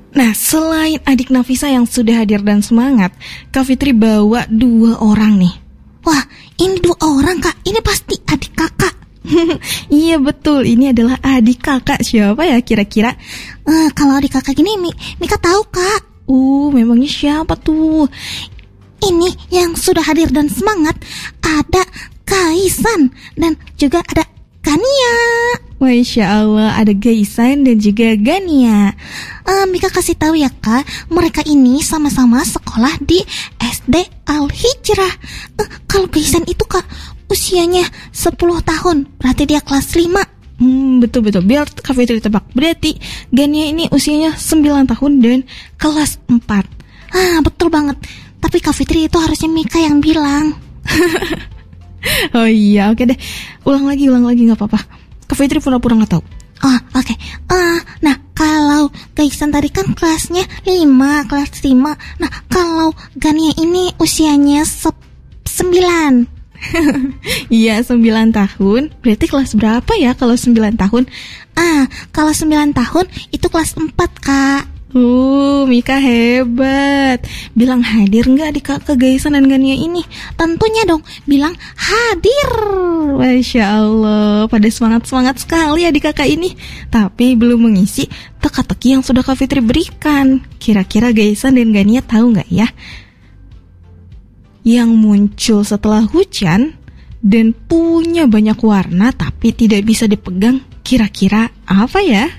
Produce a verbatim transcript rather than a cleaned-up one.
Nah, selain adik Nafisa yang sudah hadir dan semangat, Kak Fitri bawa dua orang nih. Wah, ini dua orang Kak, ini pasti adik kakak. Iya betul, ini adalah adik kakak. Siapa ya kira-kira? Uh, kalau adik kakak gini, Mi, Mika tahu Kak. Uh, memangnya siapa tuh? Ini yang sudah hadir dan semangat, ada Kaisan dan juga ada Gania. Masya Allah, ada Gaisan dan juga Gania. uh, Mika kasih tahu ya Kak, mereka ini sama-sama sekolah di S D Al-Hijrah. uh, Kalau Gaisan itu Kak, usianya sepuluh tahun, berarti dia kelas lima. Hmm, betul-betul, biar Kak Fitri tebak. Berarti Gania ini usianya sembilan tahun dan kelas empat. Ah, betul banget. Tapi Kak Fitri itu harusnya Mika yang bilang. Oh iya, oke deh. Ulang lagi, ulang lagi, gak apa-apa. Kak Fitri pura-pura gak tahu. Oh, oke. Okay. Uh, nah, kalau Gaisan tadi kan kelasnya lima, kelas lima. Nah, kalau Gania ini usianya sembilan. Iya, sembilan tahun. Berarti kelas berapa ya kalau sembilan tahun? Ah, kalau sembilan tahun itu kelas empat, Kak. Uh, Mika hebat. Bilang hadir gak di kakak Gaisan dan Gania ini? Tentunya dong, bilang hadir. Masya Allah, pada semangat-semangat sekali adik kakak ini. Tapi belum mengisi teka-teki yang sudah Kak Fitri berikan. Kira-kira Gaisan dan Gania tahu gak ya? Yang muncul setelah hujan dan punya banyak warna tapi tidak bisa dipegang, kira-kira apa ya?